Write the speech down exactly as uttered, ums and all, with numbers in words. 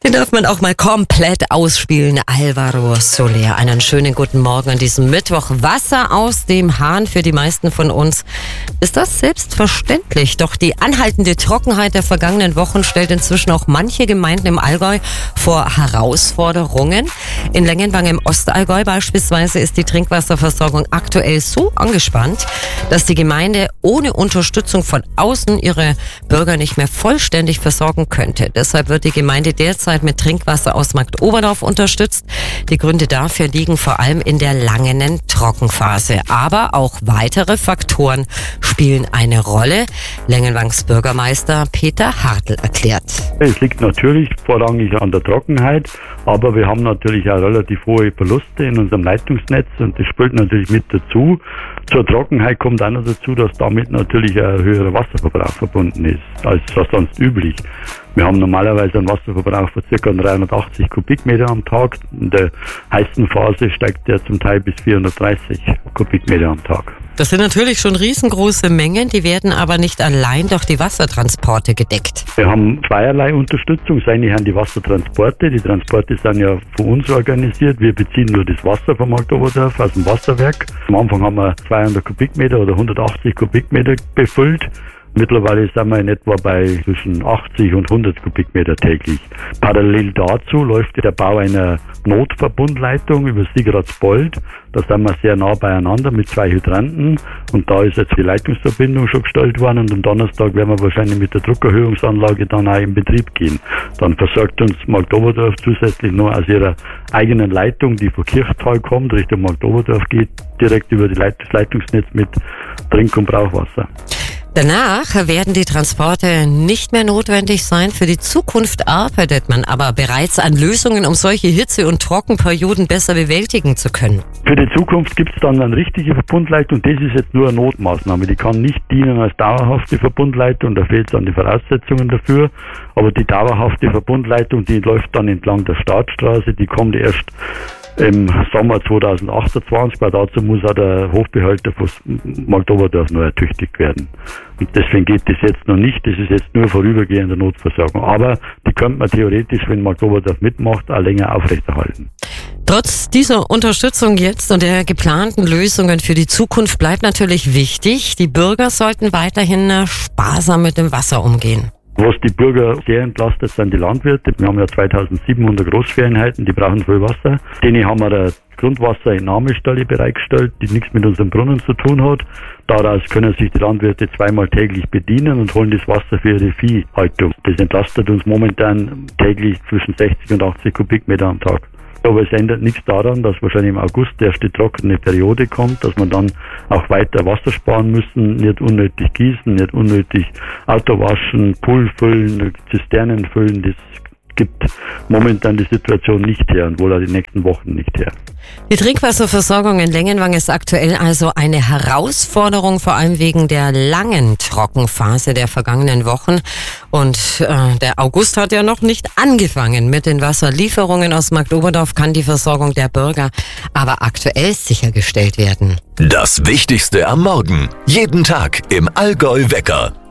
Den darf man auch mal komplett ausspielen. Alvaro Soler. Einen schönen guten Morgen an diesem Mittwoch. Wasser aus dem Hahn für die meisten von uns. Ist das selbstverständlich? Doch die anhaltende Trockenheit der vergangenen Wochen stellt inzwischen auch manche Gemeinden im Allgäu vor Herausforderungen. In Längenwang im Ostallgäu beispielsweise ist die Trinkwasserversorgung aktuell so angespannt, dass die Gemeinde ohne Unterstützung von außen ihre Bürger nicht mehr vollständig versorgen könnte. Deshalb wird die Gemeinde derzeit mit Trinkwasser aus Marktoberdorf unterstützt. Die Gründe dafür liegen vor allem in der langen Trockenphase. Aber auch weitere Faktoren spielen eine Rolle. Längenwangs Bürgermeister Peter Hartl erklärt. Es liegt natürlich vorrangig an der Trockenheit, aber wir haben natürlich auch relativ hohe Verluste in unserem Leitungsnetz und das spielt natürlich mit dazu. Zur Trockenheit kommt auch noch dazu, dass damit natürlich ein höherer Wasserverbrauch verbunden ist, als sonst üblich. Wir haben normalerweise einen Wasserverbrauch von ca. dreihundertachtzig Kubikmeter am Tag. In der heißen Phase steigt der zum Teil bis vierhundertdreißig Kubikmeter am Tag. Das sind natürlich schon riesengroße Mengen, die werden aber nicht allein durch die Wassertransporte gedeckt. Wir haben zweierlei Unterstützung. Das eine sind die Wassertransporte. Die Transporte sind ja von uns organisiert. Wir beziehen nur das Wasser vom Marktoberdorf aus dem Wasserwerk. Am Anfang haben wir zweihundert Kubikmeter oder hundertachtzig Kubikmeter befüllt. Mittlerweile sind wir in etwa bei zwischen achtzig und hundert Kubikmeter täglich. Parallel dazu läuft der Bau einer Notverbundleitung über Siegratsbold. Da sind wir sehr nah beieinander mit zwei Hydranten und da ist jetzt die Leitungsverbindung schon gestellt worden und am Donnerstag werden wir wahrscheinlich mit der Druckerhöhungsanlage dann auch in Betrieb gehen. Dann versorgt uns Marktoberdorf zusätzlich noch aus ihrer eigenen Leitung, die von Kirchtal kommt, Richtung Marktoberdorf geht, direkt über die Leit- das Leitungsnetz mit Trink- und Brauchwasser. Danach werden die Transporte nicht mehr notwendig sein. Für die Zukunft arbeitet man aber bereits an Lösungen, um solche Hitze- und Trockenperioden besser bewältigen zu können. Für die Zukunft gibt es dann eine richtige Verbundleitung. Das ist jetzt nur eine Notmaßnahme. Die kann nicht dienen als dauerhafte Verbundleitung. Da fehlt es an die Voraussetzungen dafür. Aber die dauerhafte Verbundleitung, die läuft dann entlang der Startstraße. Die kommt erst im Sommer zweitausendachtundzwanzig, weil dazu muss auch der Hochbehälter von Marktoberdorf noch ertüchtigt werden. Und deswegen geht das jetzt noch nicht, das ist jetzt nur vorübergehende Notversorgung. Aber die könnte man theoretisch, wenn Marktoberdorf mitmacht, auch länger aufrechterhalten. Trotz dieser Unterstützung jetzt und der geplanten Lösungen für die Zukunft bleibt natürlich wichtig, die Bürger sollten weiterhin sparsam mit dem Wasser umgehen. Was die Bürger sehr entlastet, sind die Landwirte. Wir haben ja zweitausendsiebenhundert Großvieheinheiten, die brauchen viel Wasser. Denen haben wir eine Grundwasserentnahmestelle bereitgestellt, die nichts mit unserem Brunnen zu tun hat. Daraus können sich die Landwirte zweimal täglich bedienen und holen das Wasser für ihre Viehhaltung. Das entlastet uns momentan täglich zwischen sechzig und achtzig Kubikmeter am Tag. Aber es ändert nichts daran, dass wahrscheinlich im August die erste trockene Periode kommt, dass man dann auch weiter Wasser sparen müssen, nicht unnötig gießen, nicht unnötig Auto waschen, Pool füllen, Zisternen füllen. Das gibt momentan die Situation nicht her und wohl auch die nächsten Wochen nicht her. Die Trinkwasserversorgung in Längenwang ist aktuell also eine Herausforderung, vor allem wegen der langen Trockenphase der vergangenen Wochen. Und äh, der August hat ja noch nicht angefangen. Mit den Wasserlieferungen aus Marktoberdorf kann die Versorgung der Bürger aber aktuell sichergestellt werden. Das Wichtigste am Morgen. Jeden Tag im Allgäu Wecker.